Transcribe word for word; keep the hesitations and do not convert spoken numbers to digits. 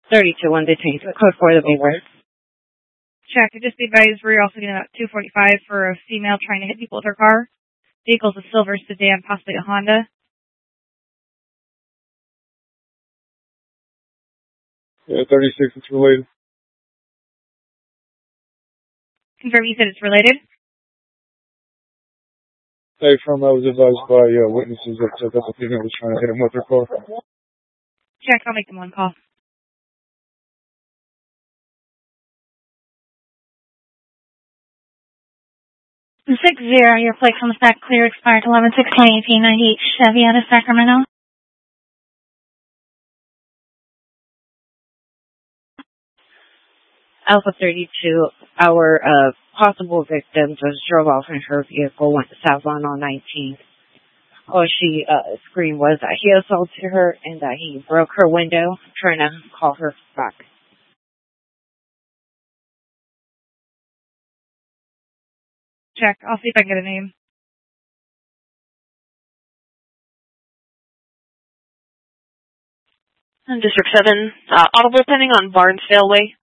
thirty-two, one detained. Code for the Bayward. Check. Just be advised, we're also getting about two forty-five for a female trying to hit people with her car. Vehicle's a silver sedan, possibly a Honda. Yeah, thirty-six, it's related. Confirm you said it's related? Hey, from I was advised by uh, witnesses that said that the female was trying to hit him with her car. Check, I'll make them one call. Six zero, your plate comes back clear, expired eleven sixteen eighteen ninety-eight Chevy out of Sacramento. Alpha thirty-two, our uh, possible victim just drove off in her vehicle, went to South Lawn on nineteenth. All she uh, screamed was that he assaulted her and that he broke her window, trying to call her back. Check. I'll see if I can get a name. District seven, uh, audible pending on Barnesdale Way.